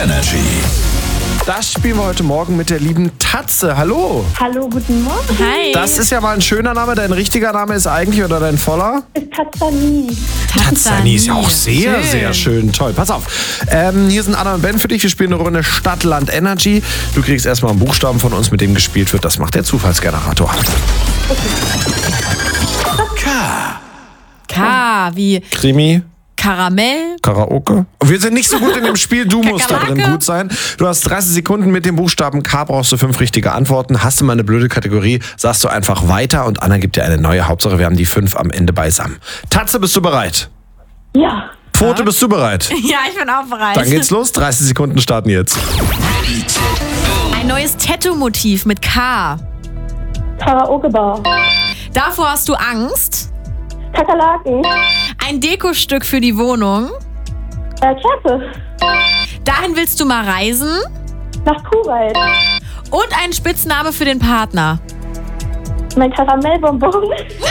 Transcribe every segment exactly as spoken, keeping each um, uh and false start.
Energy. Das spielen wir heute Morgen mit der lieben Tatze. Hallo. Hallo, guten Morgen. Hi. Das ist ja mal ein schöner Name. Dein richtiger Name ist eigentlich oder dein voller? Ist Tazzani. Tazzani ist ja auch sehr, Schön. sehr schön. Toll. Pass auf. Ähm, hier sind Anna und Ben für dich. Wir spielen eine Runde Stadt, Land, Energy. Du kriegst erstmal einen Buchstaben von uns, mit dem gespielt wird. Das macht der Zufallsgenerator. K. K wie Krimi. Karamell. Karaoke. Wir sind nicht so gut in dem Spiel, du musst da drin Kakerlake. gut sein. Du hast dreißig Sekunden mit dem Buchstaben K, brauchst du fünf richtige Antworten. Hast du mal eine blöde Kategorie, sagst du einfach weiter und Anna gibt dir eine neue. Hauptsache, wir haben die fünf am Ende beisammen. Tatze, bist du bereit? Ja. Pfote, bist du bereit? Ja, ich bin auch bereit. Dann geht's los, dreißig Sekunden starten jetzt. Ein neues Tattoo-Motiv mit K. Karaoke-Bar. Davor hast du Angst. Kakerlaken. Ein Dekostück für die Wohnung. Äh, Kerze. Dahin willst du mal reisen. Nach Kuwait. Und ein Spitzname für den Partner. Mein Karamellbonbon.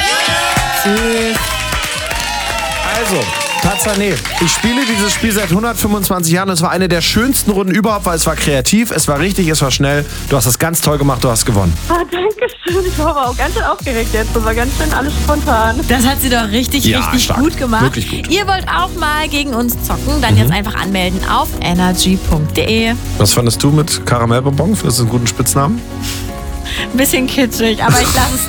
Also, Tazzane, ich spiele dieses Spiel seit hundertfünfundzwanzig Jahren. Es war eine der schönsten Runden überhaupt, weil es war kreativ, es war richtig, es war schnell. Du hast es ganz toll gemacht, du hast gewonnen. Ah, danke schön. Ich war aber auch ganz schön aufgeregt jetzt. Das war ganz schön alles spontan. Das hat sie doch richtig, Ja, richtig stark. gut gemacht. Wirklich gut. Ihr wollt auch mal gegen uns zocken? Dann jetzt einfach anmelden auf energy punkt de. Was fandest du mit Karamellbonbon? Findest du einen guten Spitznamen? Ein bisschen kitschig, aber ich lasse es